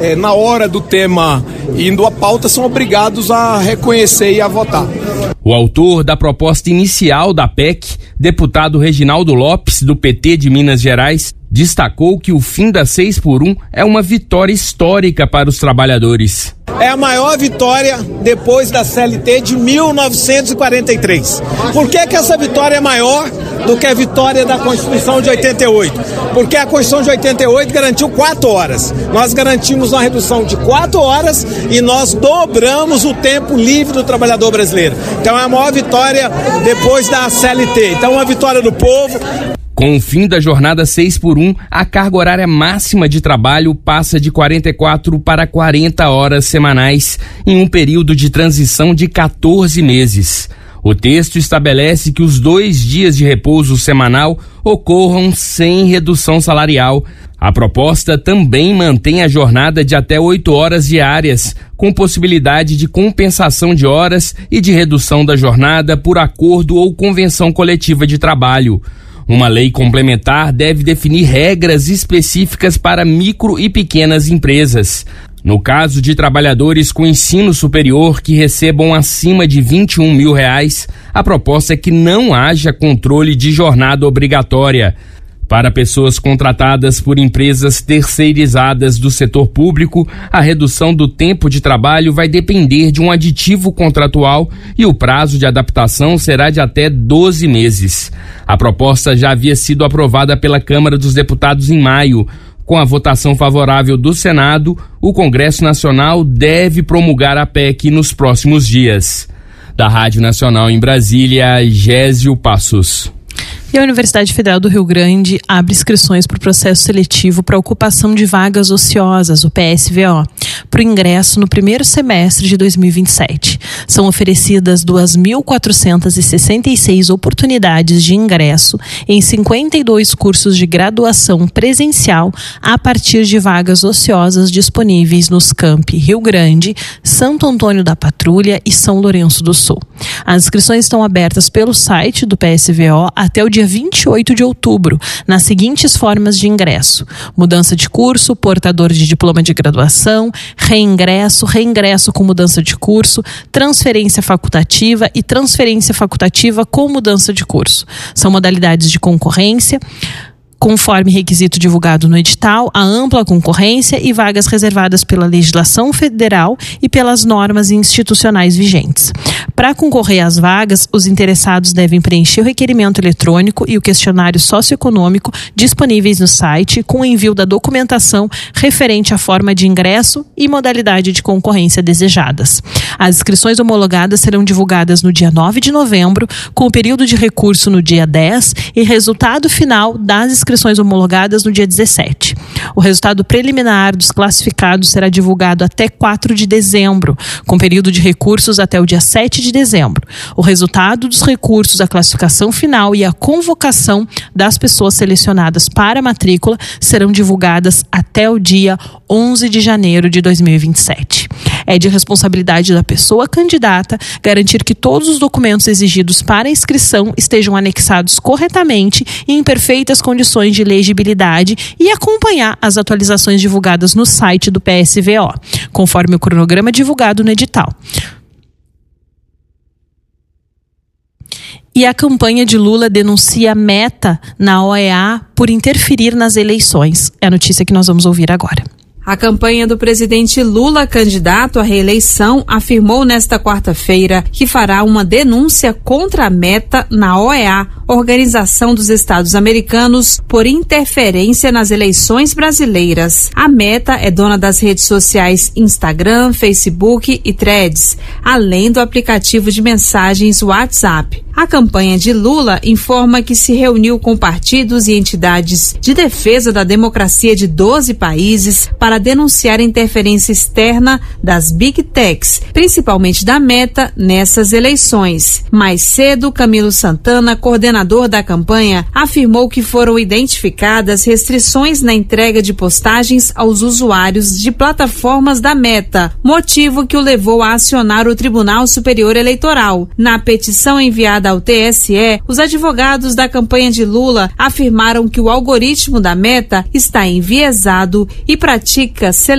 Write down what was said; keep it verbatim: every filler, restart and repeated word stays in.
é, na hora do tema indo à pauta, são obrigados a reconhecer e a votar. O autor da proposta inicial da P E C, deputado Reginaldo Lopes, do P T de Minas Gerais, destacou que o fim da seis por um é uma vitória histórica para os trabalhadores. É a maior vitória depois da C L T de mil novecentos e quarenta e três. Por que que essa vitória é maior do que a vitória da Constituição de oitenta e oito? Porque a Constituição de oitenta e oito garantiu quatro horas. Nós garantimos uma redução de quatro horas e nós dobramos o tempo livre do trabalhador brasileiro. Então é a maior vitória depois da C L T. Então é uma vitória do povo. Com o fim da jornada seis por um, a carga horária máxima de trabalho passa de quarenta e quatro para quarenta horas semanais em um período de transição de quatorze meses. O texto estabelece que os dois dias de repouso semanal ocorram sem redução salarial. A proposta também mantém a jornada de até oito horas diárias, com possibilidade de compensação de horas e de redução da jornada por acordo ou convenção coletiva de trabalho. Uma lei complementar deve definir regras específicas para micro e pequenas empresas. No caso de trabalhadores com ensino superior que recebam acima de vinte e um mil reais, a proposta é que não haja controle de jornada obrigatória. Para pessoas contratadas por empresas terceirizadas do setor público, a redução do tempo de trabalho vai depender de um aditivo contratual e o prazo de adaptação será de até doze meses. A proposta já havia sido aprovada pela Câmara dos Deputados em maio. Com a votação favorável do Senado, o Congresso Nacional deve promulgar a P E C nos próximos dias. Da Rádio Nacional em Brasília, Gésio Passos. E a Universidade Federal do Rio Grande abre inscrições para o processo seletivo para ocupação de vagas ociosas, o P S V O, para o ingresso no primeiro semestre de dois mil e vinte e sete. São oferecidas duas mil quatrocentas e sessenta e seis oportunidades de ingresso em cinquenta e dois cursos de graduação presencial a partir de vagas ociosas disponíveis nos campi Rio Grande, Santo Antônio da Patrulha e São Lourenço do Sul. As inscrições estão abertas pelo site do P S V O até o dia vinte e oito de outubro, nas seguintes formas de ingresso: mudança de curso, portador de diploma de graduação, reingresso, reingresso com mudança de curso, transferência facultativa e transferência facultativa com mudança de curso. São modalidades de concorrência, conforme requisito divulgado no edital, a ampla concorrência e vagas reservadas pela legislação federal e pelas normas institucionais vigentes. Para concorrer às vagas, os interessados devem preencher o requerimento eletrônico e o questionário socioeconômico disponíveis no site, com o envio da documentação referente à forma de ingresso e modalidade de concorrência desejadas. As inscrições homologadas serão divulgadas no dia nove de novembro, com o período de recurso no dia dez e resultado final das inscrições inscrições homologadas no dia dezessete. O resultado preliminar dos classificados será divulgado até quatro de dezembro, com período de recursos até o dia sete de dezembro. O resultado dos recursos, a classificação final e a convocação das pessoas selecionadas para a matrícula serão divulgadas até o dia onze de janeiro de dois mil e vinte e sete. É de responsabilidade da pessoa candidata garantir que todos os documentos exigidos para a inscrição estejam anexados corretamente e em perfeitas condições de legibilidade e acompanhar as atualizações divulgadas no site do P S V O, conforme o cronograma divulgado no edital. E a campanha de Lula denuncia Meta na O E A por interferir nas eleições. É a notícia que nós vamos ouvir agora. A campanha do presidente Lula, candidato à reeleição, afirmou nesta quarta-feira que fará uma denúncia contra a Meta na O E A, Organização dos Estados Americanos, por interferência nas eleições brasileiras. A Meta é dona das redes sociais Instagram, Facebook e Threads, além do aplicativo de mensagens WhatsApp. A campanha de Lula informa que se reuniu com partidos e entidades de defesa da democracia de doze países para denunciar a interferência externa das Big Techs, principalmente da Meta, nessas eleições. Mais cedo, Camilo Santana, coordenador da campanha, afirmou que foram identificadas restrições na entrega de postagens aos usuários de plataformas da Meta, motivo que o levou a acionar o Tribunal Superior Eleitoral. Na petição enviada ao T S E, os advogados da campanha de Lula afirmaram que o algoritmo da Meta está enviesado e pratica seleção